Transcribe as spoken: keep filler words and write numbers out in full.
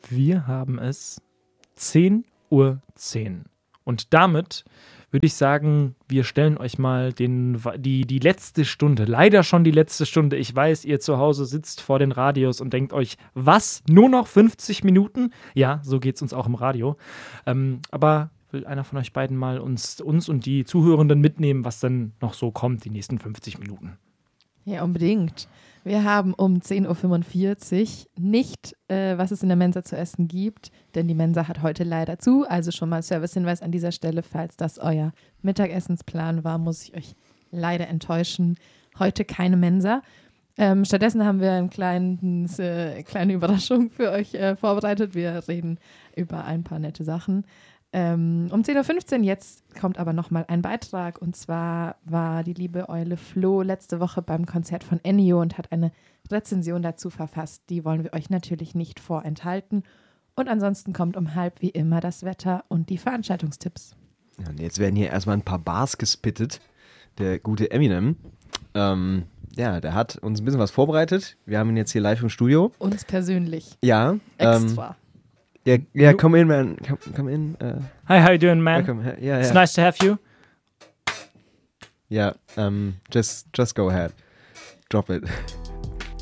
Wir haben es zehn Uhr zehn. Und damit würde ich sagen, wir stellen euch mal den, die, die letzte Stunde, leider schon die letzte Stunde. Ich weiß, ihr zu Hause sitzt vor den Radios und denkt euch, was, nur noch fünfzig Minuten? Ja, so geht es uns auch im Radio. Ähm, aber will einer von euch beiden mal uns, uns und die Zuhörenden mitnehmen, was dann noch so kommt, die nächsten fünfzig Minuten? Ja, unbedingt. Wir haben um zehn Uhr fünfundvierzig nicht, äh, was es in der Mensa zu essen gibt, denn die Mensa hat heute leider zu. Also schon mal Servicehinweis an dieser Stelle, falls das euer Mittagessensplan war, muss ich euch leider enttäuschen. Heute keine Mensa. Ähm, stattdessen haben wir eine kleinen, äh, kleine Überraschung für euch äh, vorbereitet. Wir reden über ein paar nette Sachen. Ähm, um zehn Uhr fünfzehn jetzt kommt aber nochmal ein Beitrag, und zwar war die liebe Eule Flo letzte Woche beim Konzert von Ennio und hat eine Rezension dazu verfasst. Die wollen wir euch natürlich nicht vorenthalten, und ansonsten kommt um halb wie immer das Wetter und die Veranstaltungstipps. Ja, und jetzt werden hier erstmal ein paar Bars gespittet. Der gute Eminem, ähm, ja, der hat uns ein bisschen was vorbereitet. Wir haben ihn jetzt hier live im Studio. Uns persönlich. Ja. Extra. Ähm, Yeah, yeah, come in, man. Come, come in. Uh, Hi, how you doing, man? welcome. Yeah, yeah. It's nice to have you. Yeah, um, just, just go ahead. Drop it.